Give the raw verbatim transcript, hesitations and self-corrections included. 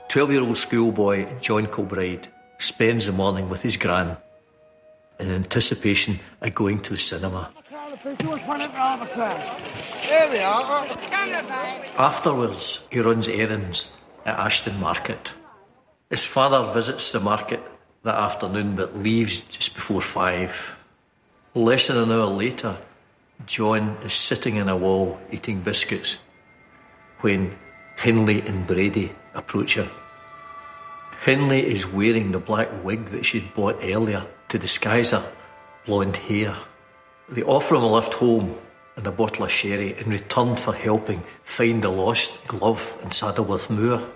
Twelve-year-old schoolboy John Kilbride spends the morning with his gran in anticipation of going to the cinema. Afterwards, he runs errands at Ashton Market. His father visits the market that afternoon but leaves just before five. Less than an hour later, John is sitting in a wall eating biscuits when Hindley and Brady approach him. Hindley is wearing the black wig that she'd bought earlier to disguise her blonde hair. They offer him a lift home and a bottle of sherry in return for helping find the lost glove in Saddleworth Moor.